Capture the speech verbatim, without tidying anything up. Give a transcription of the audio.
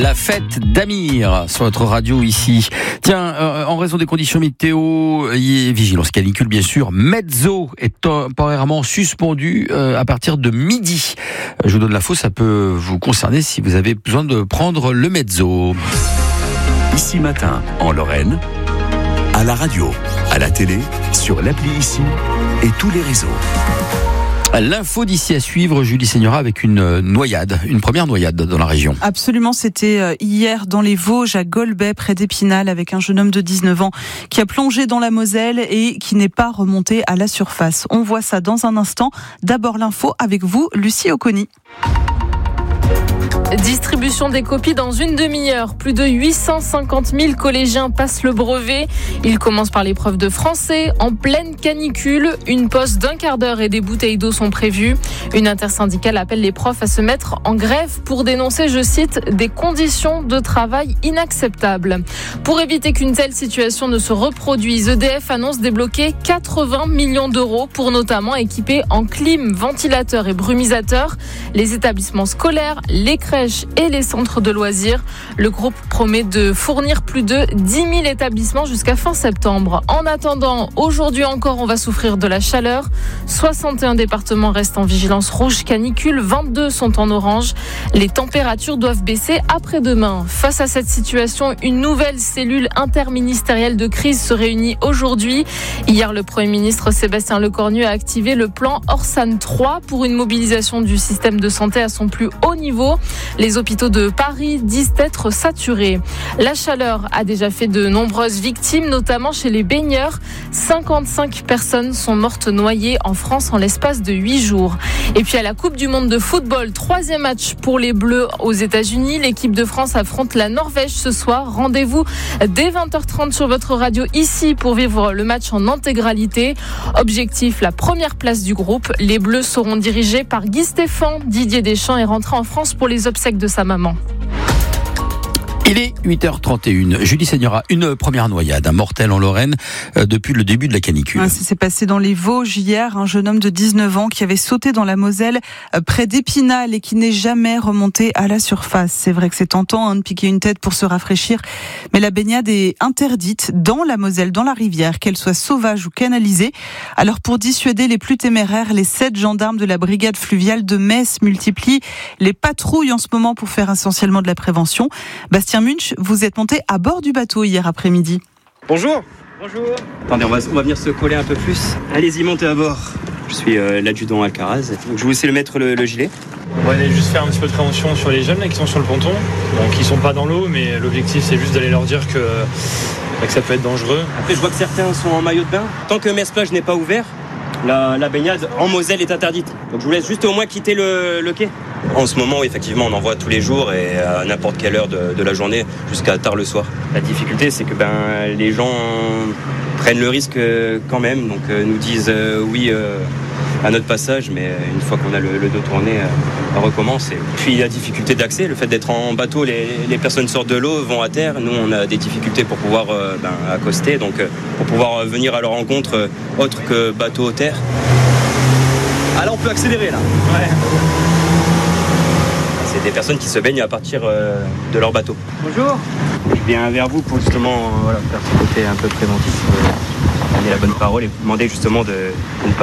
La fête d'Amir sur notre radio ici. Tiens, euh, en raison des conditions météo, y est vigilance canicule bien sûr. Mezzo est temporairement suspendu euh, à partir de midi. Je vous donne l'info, ça peut vous concerner si vous avez besoin de prendre le Mezzo. Ici Matin, en Lorraine, à la radio, à la télé, sur l'appli Ici et tous les réseaux. L'info d'ici à suivre, Julie Seigneura, avec une noyade, une première noyade dans la région. Absolument, c'était hier dans les Vosges, à Golbet, près d'Épinal, avec un jeune homme de dix-neuf ans qui a plongé dans la Moselle et qui n'est pas remonté à la surface. On voit ça dans un instant. D'abord l'info avec vous, Lucie Oconi. Distribution des copies dans une demi-heure. Plus de huit cent cinquante mille collégiens passent le brevet. Ils commencent par l'épreuve de français en pleine canicule. Une pause d'un quart d'heure et des bouteilles d'eau sont prévues. Une intersyndicale appelle les profs à se mettre en grève pour dénoncer, je cite, des conditions de travail inacceptables. Pour éviter qu'une telle situation ne se reproduise, E D F annonce débloquer quatre-vingts millions d'euros pour notamment équiper en clim, ventilateurs et brumisateurs les établissements scolaires, les crèches et les centres de loisirs. Le groupe promet de fournir plus de dix mille établissements jusqu'à fin septembre. En attendant, aujourd'hui encore, on va souffrir de la chaleur. soixante et un départements restent en vigilance rouge canicule, vingt-deux sont en orange. Les températures doivent baisser après-demain. Face à cette situation, une nouvelle cellule interministérielle de crise se réunit aujourd'hui. Hier, le Premier ministre Sébastien Lecornu a activé le plan Orsan trois pour une mobilisation du système de santé à son plus haut niveau. Les hôpitaux de Paris disent être saturés. La chaleur a déjà fait de nombreuses victimes, notamment chez les baigneurs. cinquante-cinq personnes sont mortes noyées en France en l'espace de huit jours. Et puis à la Coupe du Monde de football, troisième match pour les Bleus aux États-Unis. L'équipe de France affronte la Norvège ce soir. Rendez-vous dès vingt heures trente sur votre radio ici pour vivre le match en intégralité. Objectif, la première place du groupe. Les Bleus seront dirigés par Guy Stéphane. Didier Deschamps est rentré en France pour les obsèques de sa maman. Il est huit heures trente et une. Julie Seigneura, une première noyade, un mortel en Lorraine euh, depuis le début de la canicule. Ouais, ça s'est passé dans les Vosges hier. Un jeune homme de dix-neuf ans qui avait sauté dans la Moselle euh, près d'Épinal et qui n'est jamais remonté à la surface. C'est vrai que c'est tentant hein, de piquer une tête pour se rafraîchir, mais la baignade est interdite dans la Moselle, dans la rivière, qu'elle soit sauvage ou canalisée. Alors pour dissuader les plus téméraires, les sept gendarmes de la brigade fluviale de Metz multiplient les patrouilles en ce moment pour faire essentiellement de la prévention. Bastien Munch, vous êtes monté à bord du bateau hier après-midi. Bonjour. Bonjour. Attendez, on va, on va venir se coller un peu plus. Allez-y, montez à bord. Je suis euh, l'adjudant Alcaraz. Donc je vous laisse le mettre le, le gilet. On va aller juste faire un petit peu de prévention sur les jeunes là, qui sont sur le ponton. Donc ils sont pas dans l'eau, mais l'objectif c'est juste d'aller leur dire que, que ça peut être dangereux. Après, je vois que certains sont en maillot de bain. Tant que Metz Plage n'est pas ouvert, la, la baignade en Moselle est interdite. Donc je vous laisse juste au moins quitter le, le quai. En ce moment, effectivement, on en voit tous les jours et à n'importe quelle heure de, de la journée jusqu'à tard le soir. La difficulté, c'est que ben, les gens prennent le risque quand même, donc euh, nous disent euh, oui euh, à notre passage, mais une fois qu'on a le, le dos tourné, euh, on recommence. Et puis la difficulté d'accès, le fait d'être en bateau, les, les personnes sortent de l'eau, vont à terre. Nous, on a des difficultés pour pouvoir euh, ben, accoster, donc euh, pour pouvoir venir à leur rencontre euh, autre que bateau terre. Ah là, on peut accélérer là. Ouais. C'est des personnes qui se baignent à partir euh, de leur bateau. Bonjour. Je viens vers vous pour justement euh, voilà, faire ce côté un peu préventif, euh, donner la bonne parole et vous demander justement de, de ne pas